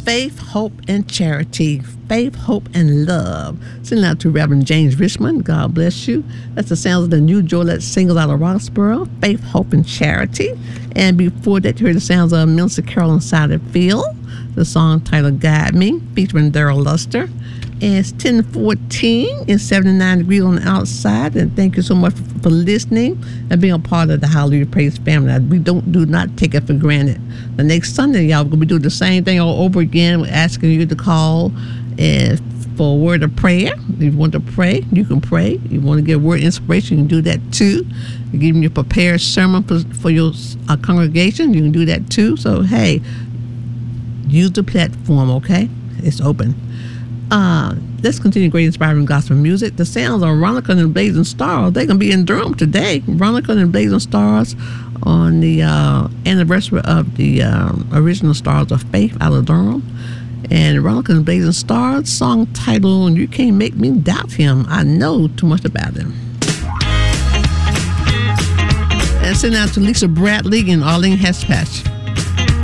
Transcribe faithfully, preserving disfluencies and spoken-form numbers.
Faith, Hope, and Charity. Faith, Hope, and Love. Send out to Reverend James Richmond. God bless you. That's the sounds of the new Jolette single out of Roxborough. Faith, Hope, and Charity. And before that, you heard the sounds of Minister Carolyn Satterfield. The song titled Guide Me, featuring Daryl Luster. And it's ten fourteen. It's seventy-nine degrees on the outside. And thank you so much for, for listening and being a part of the Hallelujah Praise family. We don't do not take it for granted. The next Sunday, y'all, we're going to be doing the same thing all over again. We're asking you to call and for a word of prayer. If you want to pray, you can pray. If you want to get a word of inspiration, you can do that too. You're giving you a prepared sermon for, for your uh, congregation, you can do that too. So, hey, use the platform, okay? It's open. Uh, let's continue great inspiring gospel music. The sounds of Ronica and the Blazing Stars. They're going to be in Durham today. Ronica and the Blazing Stars on the uh, anniversary of the um, original Stars of Faith out of Durham. And Ronica and the Blazing Stars, song titled You Can't Make Me Doubt Him. I know too much about him. And send out to Lisa Bradley and Arlene Hespatch.